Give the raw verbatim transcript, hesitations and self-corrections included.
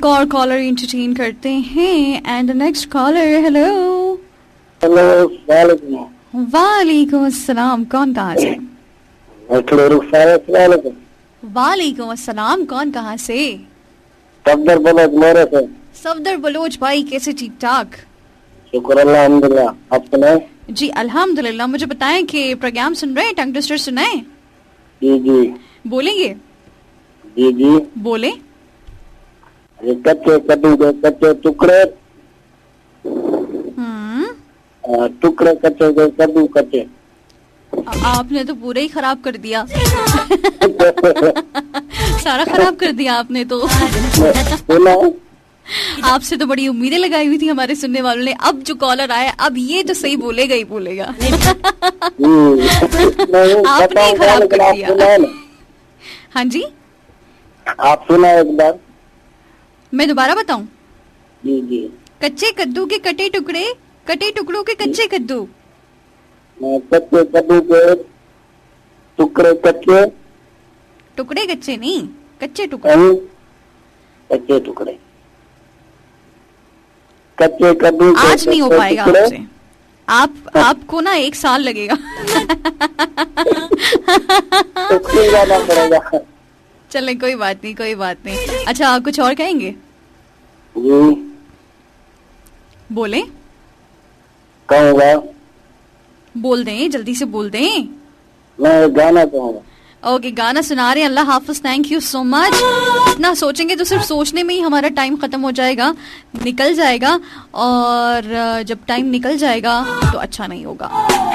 एक और collar entertain करते हैं and the next collar. Hello hello, वालेकुम अस्सलाम, कौन कहाँ से? वालेकुम अस्सलाम, कौन कहाँ से? सफदर बलोच मोरे से। सफदर बलोच भाई, कैसे? ठीक ठाक, शुक्र अल्हम्दुलिल्लाह। आप सुनाए? जी अल्हम्दुलिल्लाह। मुझे बताएं कि प्रोग्राम सुन रहे हैं, टंग ट्विस्टर सुनाए? जी जी। बोलेंगे? जी जी बोले। कच्चे कद्दू के कच्चे टुकड़े, हम्म टुकड़े कच्चे के कद्दू कच्चे। आपने तो पूरा ही खराब कर दिया। सारा खराब कर दिया आपने तो। आपसे तो बड़ी उम्मीदें लगाई हुई थी हमारे सुनने वालों ने। अब जो कॉलर आया, अब ये तो सही बोलेगा ही बोलेगा। आपने ही खराब कर दिया। हाँ जी, आप सुना एक बार? मैं दोबारा बताऊं? जी जी। कच्चे कद्दू के कटे टुकड़े, कटे टुकड़ों के कच्चे कद्दू। कच्चे कद्दू के टुकड़े कच्चे, टुकड़े कच्चे नहीं, कच्चे टुकड़े। कच्चे टुकड़े, कच्चे कद्दू। आज नहीं हो पाएगा आपसे, आप आपको ना एक साल लगेगा। तो जाना पड़ेगा। चले कोई बात नहीं, कोई बात नहीं। अच्छा, कुछ और कहेंगे? जी बोले। कहूँगा। बोल दें, जल्दी से बोल दें। मैं गाना कहूँगा। ओके, गाना सुना रहे हैं। अल्लाह हाफिज, थैंक यू सो मच। इतना सोचेंगे तो सिर्फ सोचने में ही हमारा टाइम खत्म हो जाएगा, निकल जाएगा, और जब टाइम निकल जाएगा तो अच्छा नहीं होगा।